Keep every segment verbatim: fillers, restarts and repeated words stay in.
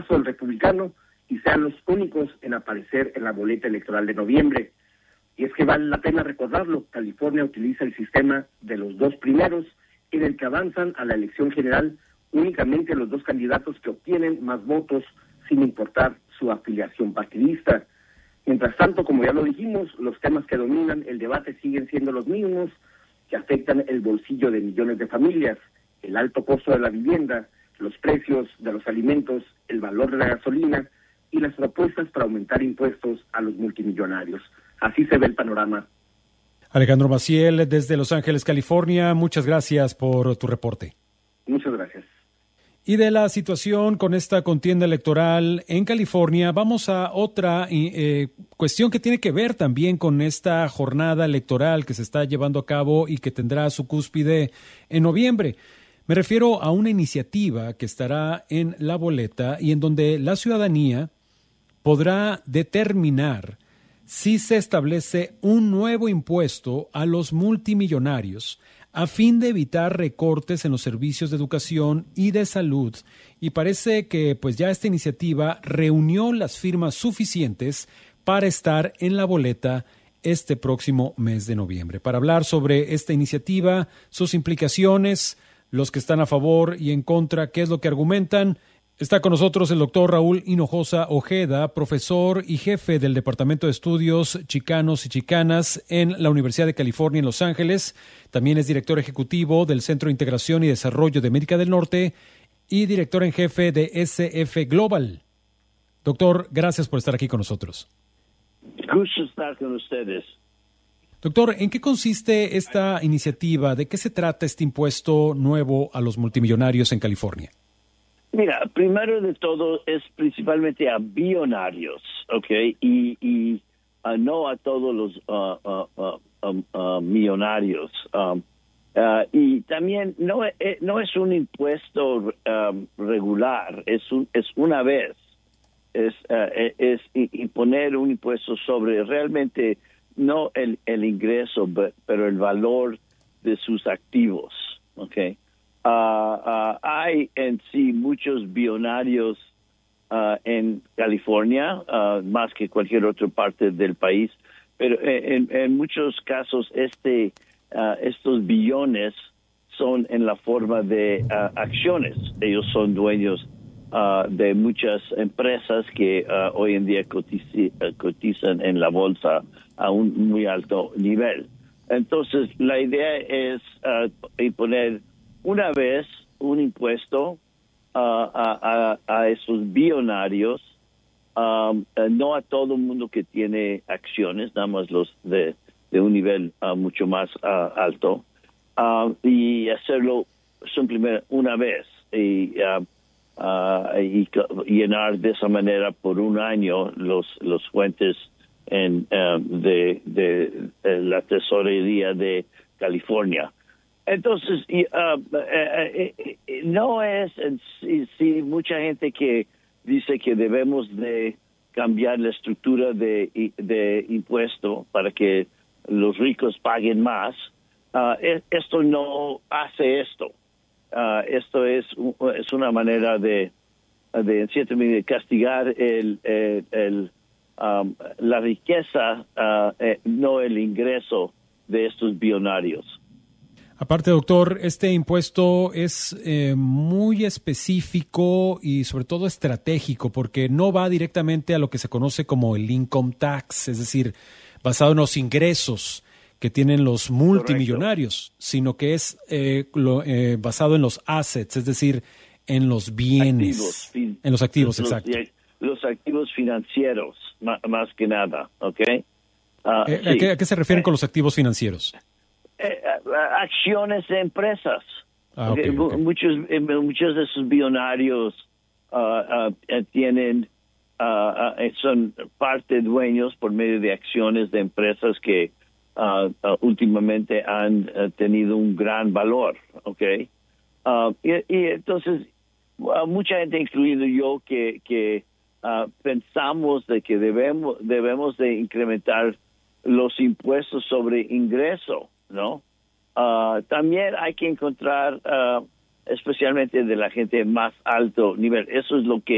brazo del republicano y sean los únicos en aparecer en la boleta electoral de noviembre. Y es que vale la pena recordarlo, California utiliza el sistema de los dos primeros, en el que avanzan a la elección general únicamente los dos candidatos que obtienen más votos, sin importar su afiliación partidista. Mientras tanto, como ya lo dijimos, los temas que dominan el debate siguen siendo los mismos, que afectan el bolsillo de millones de familias, el alto costo de la vivienda, los precios de los alimentos, el valor de la gasolina y las propuestas para aumentar impuestos a los multimillonarios. Así se ve el panorama. Alejandro Maciel, desde Los Ángeles, California, muchas gracias por tu reporte. Muchas gracias. Y de la situación con esta contienda electoral en California, vamos a otra eh, cuestión que tiene que ver también con esta jornada electoral que se está llevando a cabo y que tendrá su cúspide en noviembre. Me refiero a una iniciativa que estará en la boleta y en donde la ciudadanía podrá determinar si se establece un nuevo impuesto a los multimillonarios a fin de evitar recortes en los servicios de educación y de salud. Y parece que pues ya esta iniciativa reunió las firmas suficientes para estar en la boleta este próximo mes de noviembre. Para hablar sobre esta iniciativa, sus implicaciones, los que están a favor y en contra, qué es lo que argumentan, está con nosotros el doctor Raúl Hinojosa Ojeda, profesor y jefe del Departamento de Estudios Chicanos y Chicanas en la Universidad de California en Los Ángeles. También es director ejecutivo del Centro de Integración y Desarrollo de América del Norte y director en jefe de S F Global. Doctor, gracias por estar aquí con nosotros. Gusto estar con ustedes. Doctor, ¿en qué consiste esta iniciativa? ¿De qué se trata este impuesto nuevo a los multimillonarios en California? Mira, primero de todo es principalmente a billonarios, ¿ok? Y, y uh, no a todos los uh, uh, uh, um, uh, millonarios. Um, uh, y también no, eh, no es un impuesto um, regular, es, un, es una vez. Es, uh, es imponer un impuesto sobre realmente no el, el ingreso, pero el valor de sus activos, ¿ok? Uh, uh, hay en sí muchos billonarios uh, en California, uh, más que cualquier otra parte del país, pero en, en muchos casos este uh, estos billones son en la forma de uh, acciones. Ellos son dueños uh, de muchas empresas que uh, hoy en día cotici- cotizan en la bolsa a un muy alto nivel. Entonces, la idea es uh, imponer una vez un impuesto uh, a, a, a esos billonarios, um, uh, no a todo el mundo que tiene acciones, nada más los de, de un nivel uh, mucho más uh, alto, uh, y hacerlo simplemente una vez y, uh, uh, y llenar de esa manera por un año los, los fuentes en, uh, de, de, de la tesorería de California. Entonces, uh, eh, eh, no es sí, sí, mucha gente que dice que debemos de cambiar la estructura de, de impuesto para que los ricos paguen más. Uh, esto no hace esto. Uh, esto es, es una manera de, de en cierta medida, castigar el, el, el, um, la riqueza, uh, eh, no el ingreso de estos billonarios. Aparte, doctor, este impuesto es eh, muy específico y sobre todo estratégico porque no va directamente a lo que se conoce como el income tax, es decir, basado en los ingresos que tienen los multimillonarios, correcto, sino que es eh, lo, eh, basado en los assets, es decir, en los bienes, activos, en los activos, los, exacto. Los activos financieros, más, más que nada, ¿ok? Uh, eh, sí. ¿a, qué, ¿A qué se refieren eh, con los activos financieros? Eh, acciones de empresas. Ah, okay, okay. Muchos, muchos de esos billonarios uh, uh, tienen, uh, uh, son parte dueños por medio de acciones de empresas que uh, uh, últimamente han uh, tenido un gran valor, ¿okay? Uh, y, y entonces uh, mucha gente, incluido yo, que, que uh, pensamos de que debemos debemos de incrementar los impuestos sobre ingreso, ¿no? Uh, también hay que encontrar, uh, especialmente de la gente más alto nivel. Eso es lo que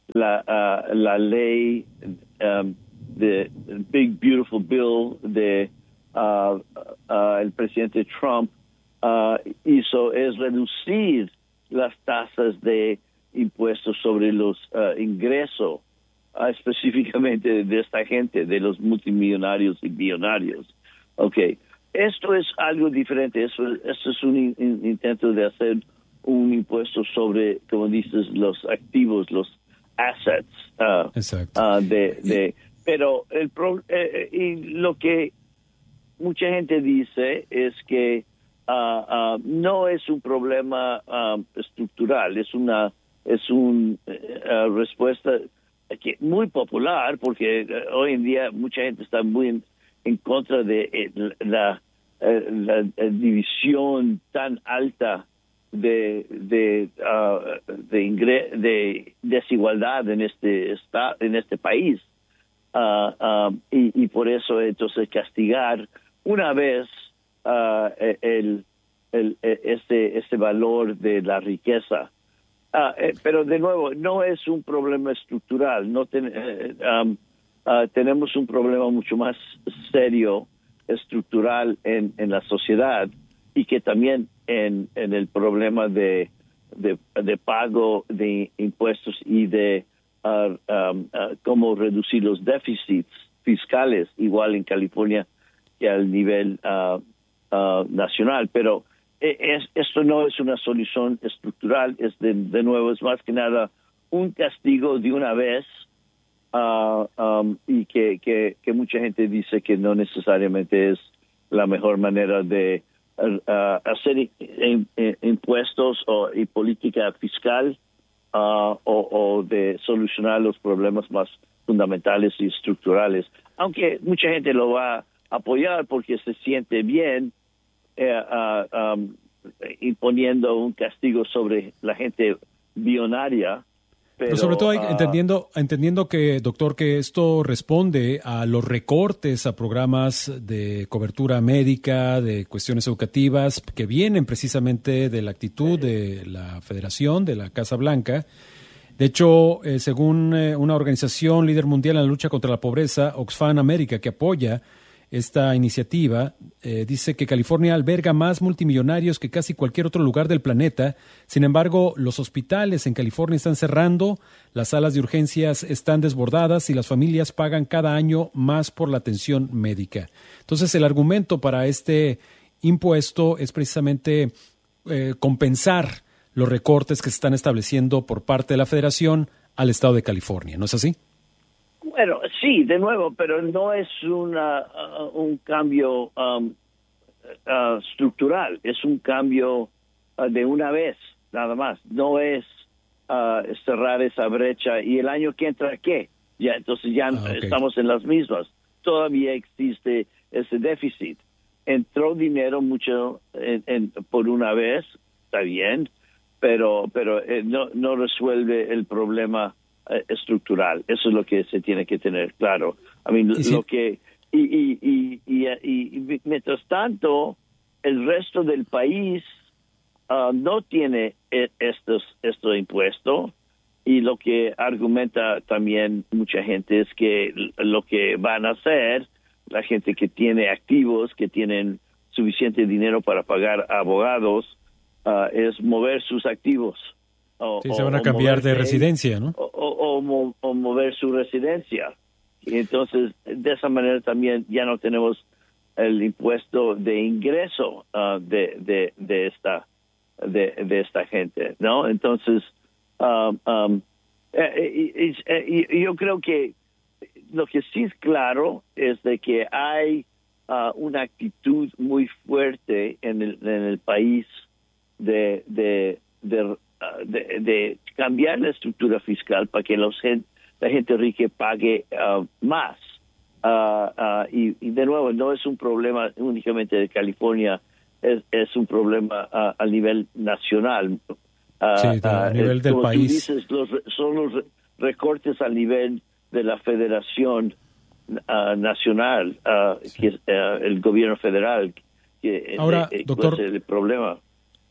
la, uh, la ley, um, de Big Beautiful Bill de uh, uh, el presidente Trump uh, hizo es reducir las tasas de impuestos sobre los uh, ingresos, uh, específicamente de esta gente, de los multimillonarios y billonarios. Okay, esto es algo diferente. Esto, esto es un in, intento de hacer un impuesto sobre, como dices, los activos, los assets. Uh, Exacto. Uh, de, de, pero el pro, eh, y lo que mucha gente dice es que uh, uh, no es un problema uh, estructural, es una es una uh, respuesta que muy popular, porque uh, hoy en día mucha gente está muy en, en contra de eh, la, eh, la, la división tan alta de de, uh, de, ingre, de desigualdad en este esta, en este país. Uh, uh, y, y por eso entonces castigar una vez uh, el, el, este, este valor de la riqueza. Uh, eh, pero de nuevo, no es un problema estructural. No ten, eh, um, uh, tenemos un problema mucho más serio, estructural en, en la sociedad, y que también en, en el problema de, de, de pago de impuestos y de Uh, um, uh, cómo reducir los déficits fiscales, igual en California que al nivel uh, uh, nacional. Pero es, esto no es una solución estructural, es de, de nuevo, es más que nada un castigo de una vez, uh, um, y que, que, que mucha gente dice que no necesariamente es la mejor manera de uh, uh, hacer in, in, impuestos o, y política fiscal. Uh, o, o de solucionar los problemas más fundamentales y estructurales, aunque mucha gente lo va a apoyar porque se siente bien eh, uh, um, imponiendo un castigo sobre la gente billonaria. Pero, pero sobre todo hay, uh, entendiendo, entendiendo que, doctor, que esto responde a los recortes a programas de cobertura médica, de cuestiones educativas, que vienen precisamente de la actitud de la Federación, de la Casa Blanca. De hecho, eh, según eh, una organización líder mundial en la lucha contra la pobreza, Oxfam América, que apoya esta iniciativa, eh, dice que California alberga más multimillonarios que casi cualquier otro lugar del planeta. Sin embargo, los hospitales en California están cerrando, las salas de urgencias están desbordadas y las familias pagan cada año más por la atención médica. Entonces, el argumento para este impuesto es precisamente eh, compensar los recortes que se están estableciendo por parte de la Federación al estado de California, ¿no es así? Bueno, sí, de nuevo, pero no es una, uh, un cambio um, uh, estructural, es un cambio uh, de una vez, nada más. No es uh, cerrar esa brecha y el año que entra, ¿qué? Ya, entonces ya ah, okay. estamos en las mismas. Todavía existe ese déficit. Entró dinero mucho en, en, por una vez, está bien, pero, pero eh, no, no resuelve el problema estructural. Eso es lo que se tiene que tener claro. I mean, lo sí? que y, y, y, y, y, y mientras tanto el resto del país uh, no tiene estos estos impuestos, y lo que argumenta también mucha gente es que lo que van a hacer la gente que tiene activos, que tienen suficiente dinero para pagar abogados, uh, es mover sus activos. O, sí, se van a cambiar de residencia, ¿no? O, o, o, o mover su residencia. Y entonces, de esa manera también ya no tenemos el impuesto de ingreso uh, de, de, de esta de, de esta gente, ¿no? Entonces, um, um, eh, eh, eh, eh, yo creo que lo que sí es claro es de que hay uh, una actitud muy fuerte en el, en el país de de, de De, de cambiar la estructura fiscal para que los, la gente rica pague uh, más. Uh, uh, y, y de nuevo, no es un problema únicamente de California, es, es un problema uh, a nivel nacional. Uh, sí, a uh, nivel del como país. Tú dices, los, son los recortes a nivel de la Federación uh, Nacional, uh, sí. que es uh, el gobierno federal, que Ahora, eh, doctor, es el problema.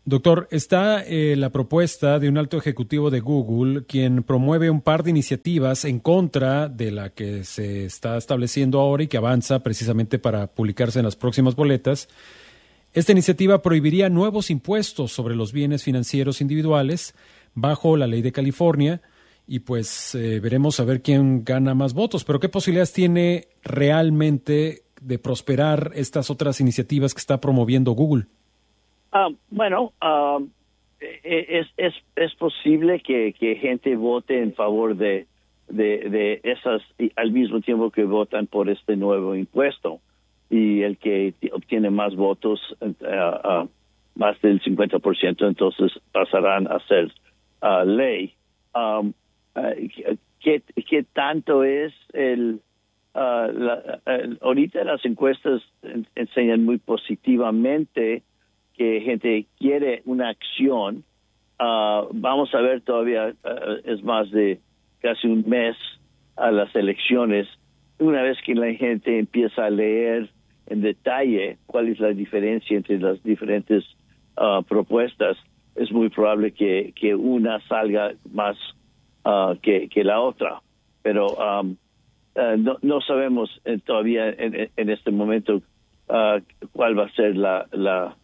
Doctor, está eh, la propuesta de un alto ejecutivo de Google, quien promueve un par de iniciativas en contra de la que se está estableciendo ahora y que avanza precisamente para publicarse en las próximas boletas. Esta iniciativa prohibiría nuevos impuestos sobre los bienes financieros individuales bajo la ley de California y pues eh, veremos a ver quién gana más votos. Pero ¿qué posibilidades tiene realmente de prosperar estas otras iniciativas que está promoviendo Google? Uh, bueno, uh, es, es, es posible que, que gente vote en favor de, de, de esas, al mismo tiempo que votan por este nuevo impuesto. Y el que obtiene más votos, uh, uh, más del cincuenta por ciento, entonces pasarán a ser uh, ley. Um, uh, ¿qué, ¿Qué tanto es el... Uh, la, uh, ahorita las encuestas en, enseñan muy positivamente que gente quiere una acción. Uh, vamos a ver todavía, uh, es más de casi un mes a las elecciones. Una vez que la gente empieza a leer en detalle cuál es la diferencia entre las diferentes uh, propuestas, es muy probable que, que una salga más uh, que, que la otra. Pero um, uh, no, no sabemos eh, todavía en, en este momento uh, cuál va a ser la... la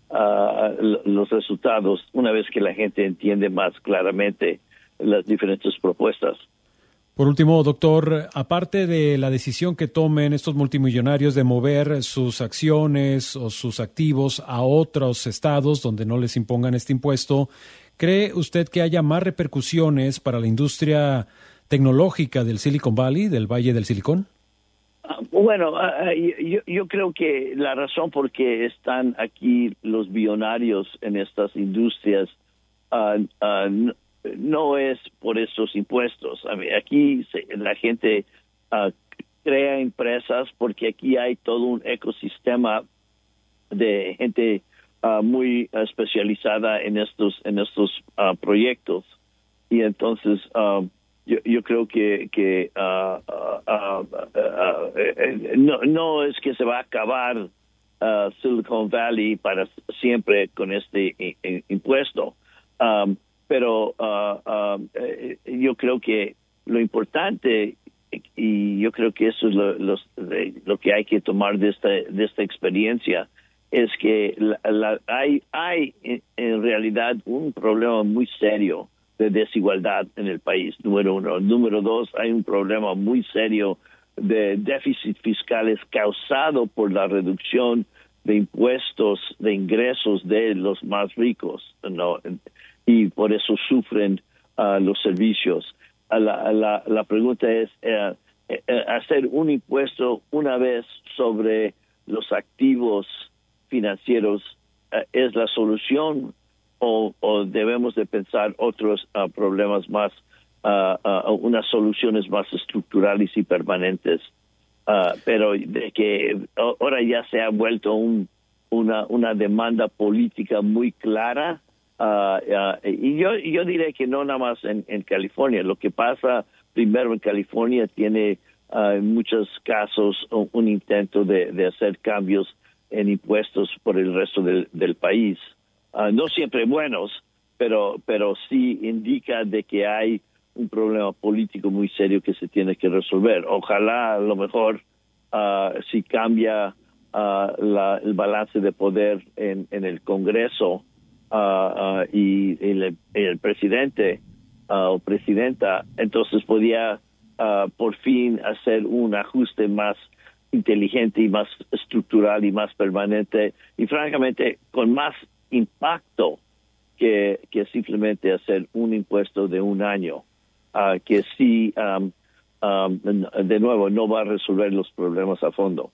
Uh, los resultados una vez que la gente entiende más claramente las diferentes propuestas. Por último, doctor, aparte de la decisión que tomen estos multimillonarios de mover sus acciones o sus activos a otros estados donde no les impongan este impuesto, ¿cree usted que haya más repercusiones para la industria tecnológica del Silicon Valley, del Valle del Silicón? Bueno, uh, yo, yo creo que la razón por qué están aquí los billonarios en estas industrias uh, uh, no, no es por estos impuestos. I mean, aquí se, la gente uh, crea empresas porque aquí hay todo un ecosistema de gente uh, muy especializada en estos en estos uh, proyectos y entonces uh, Yo, yo creo que, que uh, uh, uh, uh, uh, no, no es que se va a acabar uh, Silicon Valley para siempre con este i- i- impuesto, um, pero uh, uh, yo creo que lo importante, y yo creo que eso es lo, lo, lo que hay que tomar de esta, de esta experiencia, es que la, la, hay, hay en realidad un problema muy serio de desigualdad en el país, número uno. Número dos, hay un problema muy serio de déficit fiscales causado por la reducción de impuestos, de ingresos de los más ricos, ¿no? Y por eso sufren uh, los servicios. Uh, la, la, la pregunta es, uh, uh, hacer un impuesto una vez sobre los activos financieros, uh, ¿es la solución? O, o debemos de pensar otros uh, problemas más, uh, uh, unas soluciones más estructurales y permanentes. Uh, pero de que ahora ya se ha vuelto un, una, una demanda política muy clara. Uh, uh, y yo, yo diré que no nada más en, en California. Lo que pasa primero en California tiene uh, en muchos casos un, un intento de, de hacer cambios en impuestos por el resto del, del país. Uh, no siempre buenos, pero pero sí indica de que hay un problema político muy serio que se tiene que resolver. Ojalá a lo mejor uh, si cambia uh, la, el balance de poder en, en el Congreso uh, uh, y el, el presidente uh, o presidenta, entonces podía uh, por fin hacer un ajuste más inteligente y más estructural y más permanente y francamente con más impacto que, que simplemente hacer un impuesto de un año, uh, que sí, um, um, de nuevo, no va a resolver los problemas a fondo.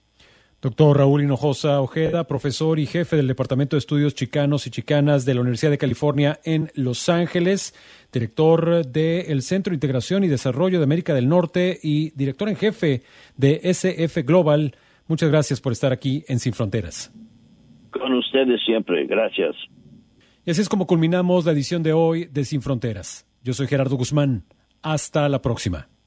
Doctor Raúl Hinojosa Ojeda, profesor y jefe del Departamento de Estudios Chicanos y Chicanas de la Universidad de California en Los Ángeles, director del Centro de Integración y Desarrollo de América del Norte y director en jefe de S F Global. Muchas gracias por estar aquí en Sin Fronteras. Con ustedes siempre, gracias. Y así es como culminamos la edición de hoy de Sin Fronteras. Yo soy Gerardo Guzmán. Hasta la próxima.